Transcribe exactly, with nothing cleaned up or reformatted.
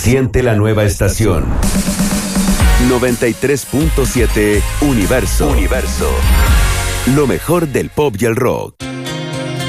Siente la nueva estación. noventa y tres punto siete Universo. Universo. Lo mejor del pop y el rock.